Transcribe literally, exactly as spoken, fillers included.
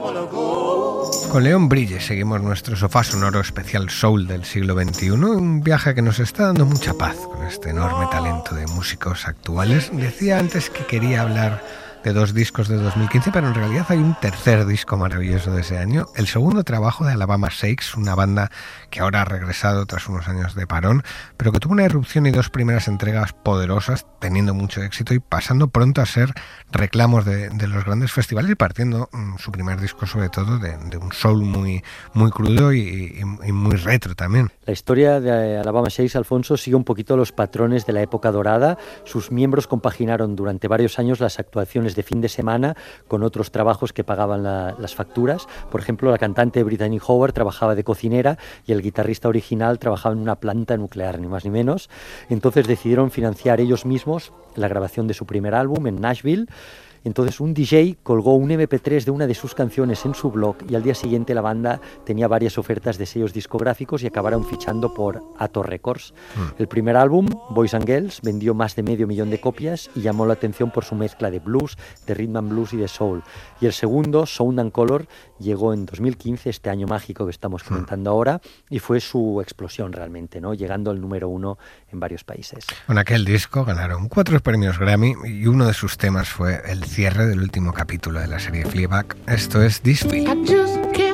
Con León Brilles seguimos nuestro sofá sonoro especial soul del siglo veintiuno, un viaje que nos está dando mucha paz con este enorme talento de músicos actuales. Decía antes que quería hablar de dos discos de dos mil quince, pero en realidad hay un tercer disco maravilloso de ese año, el segundo trabajo de Alabama Shakes, una banda que ahora ha regresado tras unos años de parón, pero que tuvo una irrupción y dos primeras entregas poderosas, teniendo mucho éxito y pasando pronto a ser reclamos de, de los grandes festivales y partiendo um, su primer disco sobre todo de, de un soul muy, muy crudo y, y, y muy retro también. La historia de Alabama Shakes, Alfonso, sigue un poquito los patrones de la época dorada. Sus miembros compaginaron durante varios años las actuaciones de fin de semana con otros trabajos que pagaban la, las facturas. Por ejemplo, la cantante Brittany Howard trabajaba de cocinera y el guitarrista original trabajaba en una planta nuclear, ni más ni menos. Entonces decidieron financiar ellos mismos la grabación de su primer álbum en Nashville. Entonces un D J colgó un eme pe tres de una de sus canciones en su blog y al día siguiente la banda tenía varias ofertas de sellos discográficos y acabaron fichando por Atto Records. Mm. El primer álbum, Boys and Girls, vendió más de medio millón de copias y llamó la atención por su mezcla de blues, de rhythm and blues y de soul. Y el segundo, Sound and Color, llegó en dos mil quince, este año mágico que estamos comentando mm. ahora, y fue su explosión realmente, ¿no? Llegando al número uno en varios países. Con aquel disco ganaron cuatro premios Grammy y uno de sus temas fue el cierre del último capítulo de la serie Fleabag. Esto es This Feeling.